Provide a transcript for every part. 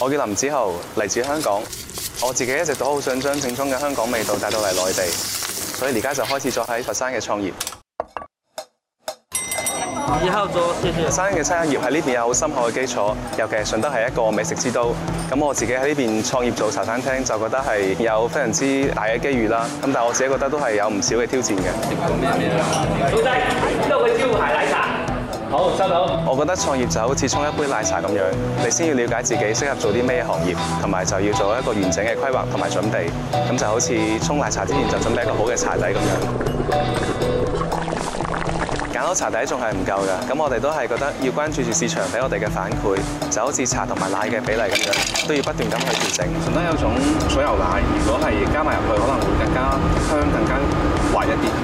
我叫林子豪，嚟自香港。我自己一直都好想將正宗嘅香港味道帶到嚟內地，所以而家就開始咗喺佛山嘅創業。 1號桌，謝謝。 佛山嘅餐飲業喺呢邊有好深厚嘅基礎，尤其係順德係一個美食之都。咁我自己喺呢邊創業做茶餐廳，就覺得係有非常之大嘅機遇啦。咁但係我自己覺得都係有唔少嘅挑戰嘅。 老細，6個招牌奶茶。好，收到。 我覺得創業就好似沖一杯奶茶咁樣，你先要了解自己適合做啲咩行業，同埋就要做一個完整嘅規劃同埋準備。咁就好似沖奶茶之前就準備一個好嘅茶底咁樣。揀好茶底仲係唔夠㗎，咁我哋都係覺得要關注住市場俾我哋嘅反饋，就好似茶同埋奶嘅比例咁樣，都要不斷咁去調整。順德有種水牛奶，如果係加埋入去，可能會更加香、更加滑一啲。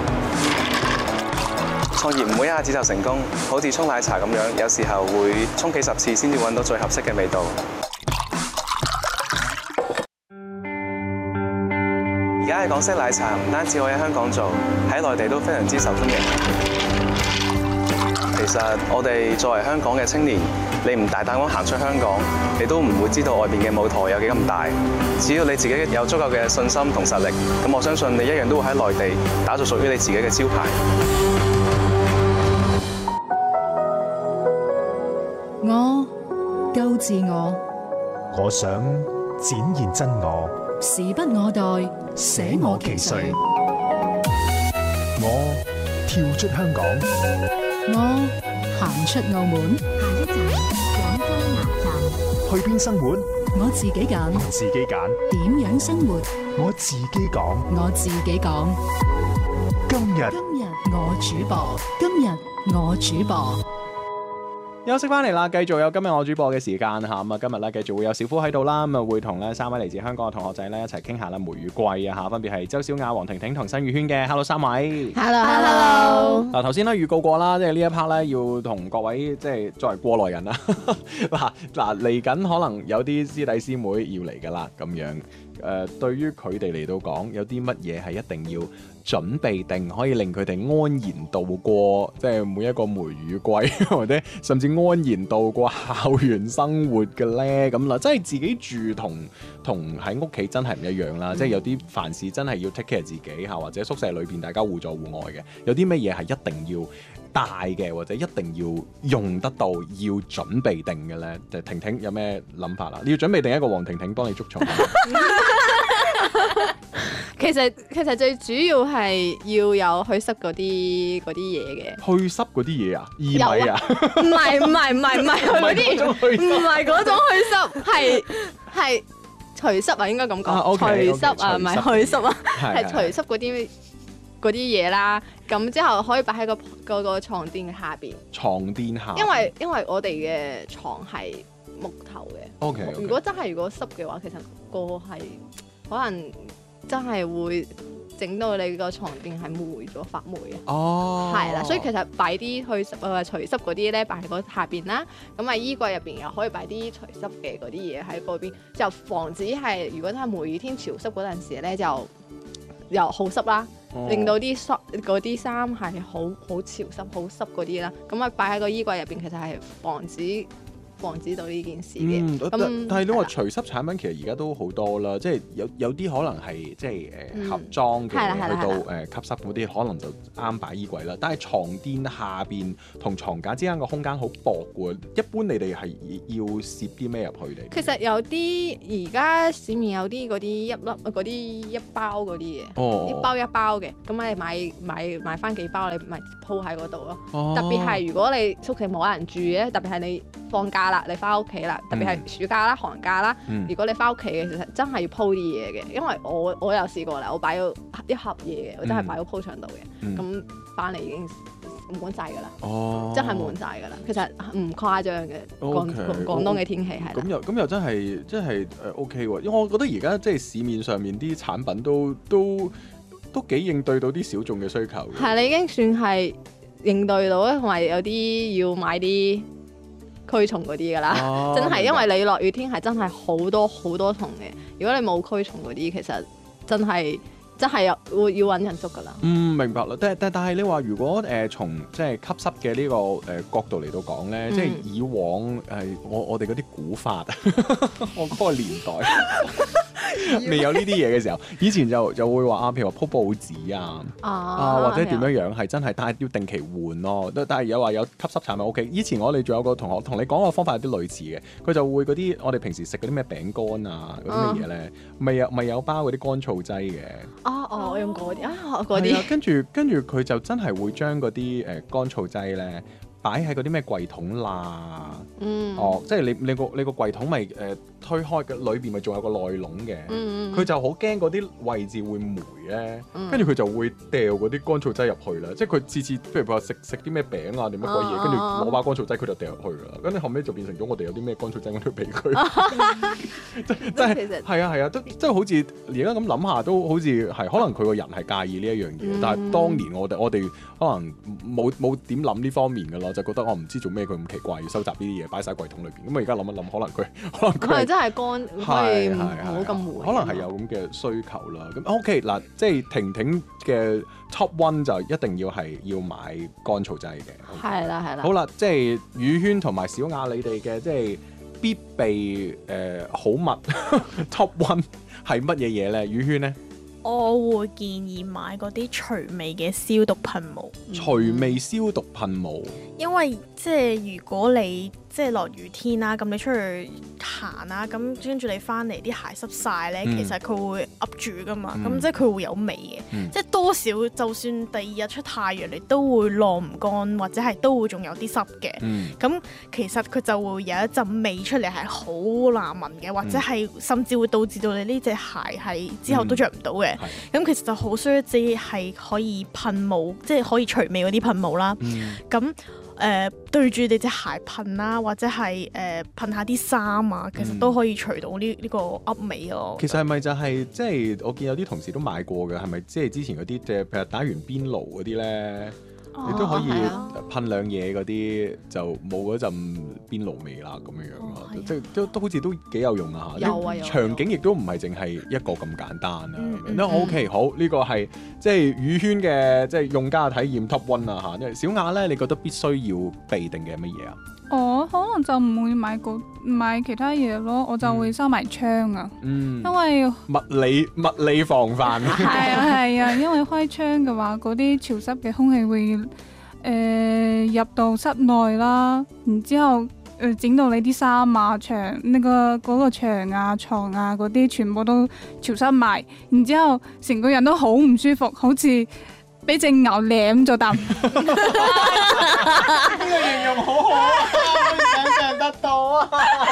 創業唔會一下子就成功，好似沖奶茶咁樣，有時候會沖幾10次先至揾到最合適嘅味道。而家嘅港式奶茶唔單止可以喺香港做，喺內地都非常之受歡迎。其實我哋作為香港嘅青年，你唔大膽咁行出香港，你都唔會知道外邊嘅舞台有幾咁大。只要你自己有足夠嘅信心同實力，咁我相信你一樣都會喺內地打造屬於你自己嘅招牌。 我夠自我， 我想展現真我， 時不我待，捨我其誰。 我跳出香港， 我行出澳門， 下一站廣州南站。 去邊生活？ 我自己揀， 自己揀。 點樣生活？ 我自己講。 我自己講。 今日我主播，今日我主播。 休息翻嚟啦，繼續有今日我主播嘅時間嚇，咁啊今日咧繼續會有小夫喺度啦，咁啊會同咧3位嚟自香港嘅同學仔咧一齊傾下啦梅雨季啊嚇，分別係周小雅、黃婷婷同新宇軒嘅 Hello 3位。 Hello。 嗱頭先咧預告過啦，即係呢一 part 咧要同各位即係作為過來人啦，嗱嚟緊可能有啲師弟師妹要嚟噶啦咁樣。對於佢哋嚟到講，有啲乜嘢係一定要準備定，可以令佢哋安然度過，即係每一個梅雨季，或者甚至安然度過校園生活嘅呢？咁啦，即係自己住同喺屋企真係唔一樣啦。即係有啲凡事真係要 take care 自己嚇，或者宿舍裏邊大家互助互愛嘅，有啲乜嘢係一定要帶嘅，或者一定要用得到，要準備定嘅呢？婷婷有咩諗法啦？你要準備定一個黃婷婷幫你捉蟲。 其實最主要係要有去濕嗰啲嘢嘅。 去濕嗰啲嘢啊？薏米啊？ 唔係嗰啲，唔係嗰種去濕，係除濕啊，應該咁講。除濕啊，唔係去濕啊，係除濕嗰啲嘢啦。咁之後可以擺喺個床墊嘅下邊。床墊下。因為我哋嘅床係木頭嘅。 OK。 如果濕嘅話，其實個係可能真係會整到你個床墊係霉咗發霉嘅。哦，係啦，所以其實擺啲去濕除濕嗰啲咧，擺喺個下邊啦。咁啊，衣櫃入邊又可以擺啲除濕嘅嗰啲嘢喺嗰邊，就防止係如果真係梅雨天潮濕嗰陣時咧，就又好濕啦，令到啲嗰啲衫係好潮濕、好濕嗰啲啦。咁啊，擺喺個衣櫃入邊，其實係防止到呢件事嘅。 但係你話除濕產品其實而家都好多啦，即係有啲可能係即係盒裝嘅，去到吸濕嗰啲可能就啱擺衣櫃啦。但係床墊下邊同床架之間個空間好薄喎，一般你哋係要攝啲咩入去嚟？其實有啲而家市面有啲嗰啲一包嗰啲嘢，一包一包嘅，咁你買翻幾包，你咪鋪喺嗰度咯。特別係如果你宿舍冇人住嘅，特別係你放假啦，你翻屋企啦，特別係暑假啦、寒假啦。如果你翻屋企嘅，其實真係要鋪啲嘢嘅，因為我有試過啦，我擺咗一盒嘢嘅，我真係擺咗鋪牆度嘅，咁翻嚟已經滿晒㗎啦，真係滿晒㗎啦。其實唔誇張嘅，廣東嘅天氣係。咁又真係OK 喎，因為我覺得而家即係市面上面啲產品都幾應對到啲小眾嘅需求。係，你已經算係應對到，同埋有啲要買啲驅蟲嗰啲㗎啦，真係，因為你落雨天係真係好多蟲嘅。如果你冇驅蟲嗰啲，其實真係真係要揾人捉㗎啦。 明白啦。但係你話如果從即係吸濕嘅呢個角度嚟到講咧，即係以往我哋嗰啲古法，我嗰個年代未有呢啲嘢嘅時候，以前就會話譬如話鋪報紙或者點樣係真係，但係要定期換咯。但係有話有吸濕產品 OK。以前我哋仲有個同學同你講個方法有啲類似嘅，佢就會嗰啲我哋平時食嗰啲咩餅乾啊嗰啲乜嘢咧，咪有包嗰啲乾燥劑嘅。 我用嗰啲嗰啲。 跟住佢就真係會將嗰啲乾燥劑咧擺喺嗰啲咩櫃桶啦。即係你個櫃桶咪推開嘅裏邊咪仲有個內籠嘅。佢就好驚嗰啲位置會霉咧，跟住佢就會掉嗰啲乾燥劑入去啦。即係佢次譬如話食啲咩餅啊定乜鬼嘢，跟住攞包乾燥劑佢就掉入去啦。跟住後尾就變成咗我哋有啲咩乾燥劑我都要俾佢。真係係啊，都好似而家咁諗下都好似係，可能佢個人係介意呢一樣嘢，但係當年我哋可能冇點諗呢方面㗎咯，就覺得我唔知做咩佢咁奇怪要收集呢啲嘢擺晒櫃桶裏邊。咁啊而家諗一諗，可能佢係真係乾，可以唔好咁霉。 可能係有咁嘅需求啦。咁 OK 嗱，即係婷婷嘅 Top One 就一定要買乾燥劑嘅。 係啦。 好啦，即係宇軒同埋小雅你哋嘅即係必備好物 Top One 係乜嘢嘢咧？宇軒咧？ 我會建議買嗰啲除味嘅消毒噴霧。 除味消毒噴霧， 因為即係如果你即係落雨天啦，咁你出去行啦，咁跟住你翻嚟啲鞋濕晒咧，其實佢會噏住噶嘛，咁即係佢會有味嘅，即係多少就算第二日出太陽，你都會晾唔乾，或者係都會仲有啲濕嘅。咁其實佢就會有一陣味出嚟係好難聞嘅，或者係甚至會導致到你呢隻鞋係之後都着唔到嘅。咁其實就好需要自己係可以噴霧，即係可以除味嗰啲噴霧啦。咁對住你隻鞋噴啦，或者係噴下啲衫啊，其實都可以除到呢個噏味咯。 其實係咪就係即係我見有啲同事都買過嘅，係咪即係之前嗰啲即係譬如打完邊爐嗰啲咧？你都可以噴兩嘢嗰啲，就冇嗰陣邊爐味啦咁樣咯，即係都好似都幾有用啊！有場景亦都唔係淨係一個咁簡單啊。OK 好，呢個係即係宇軒嘅即係用家體驗 Top One 啊嚇。因為小雅咧，你覺得必須要備定嘅乜嘢啊？ 我可能就唔會買其他嘢咯，我就會收埋窗啊。因為物理防範。係啊，因為開窗嘅話，嗰啲潮濕嘅空氣會入到室內啦，然之後整到你啲衫啊、牆嗰個牆啊、床啊嗰啲全部都潮濕埋，然之後成個人都好唔舒服，好似俾隻牛舐咗啖。呢個形容好好啊，想象得到啊！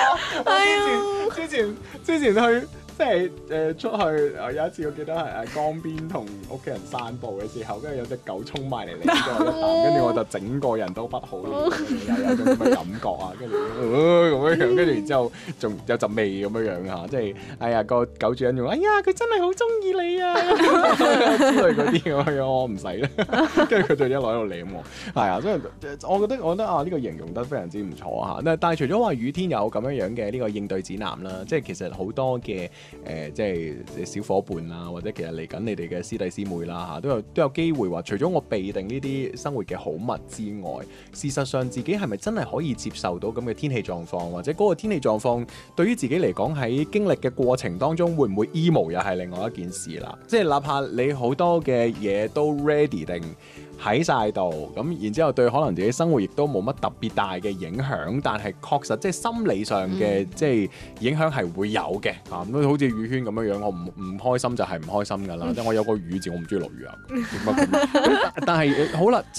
之前去即係出去有一次我記得係江邊同屋企人散步嘅時候，跟住有隻狗衝埋嚟嚟咗我一啖，跟住我就整個人都不好，有種咁嘅感覺啊，跟住咁樣樣，跟住然之後仲有陣味咁樣樣嚇，即係哎呀個狗主人仲哎呀佢真係好中意你啊之類嗰啲咁樣，我唔使啦，跟住佢就一路喺度舐我，係啊，所以我覺得啊呢個形容得非常之唔錯啊嚇。但係除咗話雨天有咁樣樣嘅呢個應對指南啦，即係其實好多嘅即係小伙伴啊，或者其實嚟緊你哋嘅師弟師妹啦嚇，都有機會話，除咗我備定呢啲生活嘅好物之外，事實上自己係咪真係可以接受到咁嘅天氣狀況，或者嗰個天氣狀況對於自己嚟講喺經歷嘅過程當中會唔會 emo 又係另外一件事啦。即係哪怕你好多嘅嘢都 ready 定喺晒度，咁然之後對可能自己生活亦都冇乜特別大嘅影響，但係確實即係心理上嘅即係影響係會有嘅啊。咁好似宇軒咁樣樣，我唔開心就係唔開心㗎啦。即係我有個雨字，我唔中意落雨啊。但係好啦。